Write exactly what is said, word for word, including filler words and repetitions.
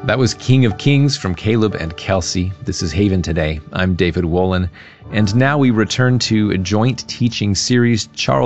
That was King of Kings from Caleb and Kelsey. This is Haven Today. I'm David Wolin. And now we return to a joint teaching series Charles